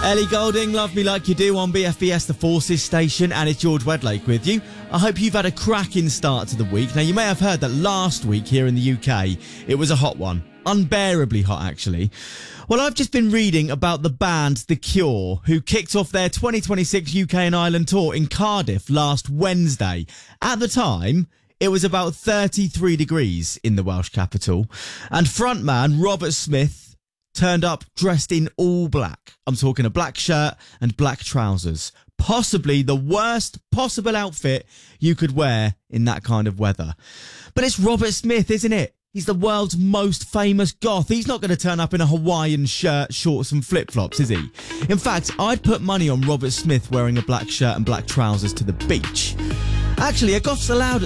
Ellie Golding, Love Me Like You Do on BFBS The Forces station, and it's George Wedlake with you. I hope you've had a cracking start to the week. Now, you may have heard that last week here in the UK, it was a hot one. Unbearably hot, actually. Well, I've just been reading about the band The Cure, who kicked off their 2026 UK and Ireland tour in Cardiff last Wednesday. At the time, it was about 33 degrees in the Welsh capital, and frontman Robert Smith turned up dressed in all black. I'm talking a black shirt and black trousers. Possibly the worst possible outfit you could wear in that kind of weather. But it's Robert Smith, isn't it? He's the world's most famous goth. He's not going to turn up in a Hawaiian shirt, shorts and flip-flops, is he? In fact, I'd put money on Robert Smith wearing a black shirt and black trousers to the beach. Actually, are goths allowed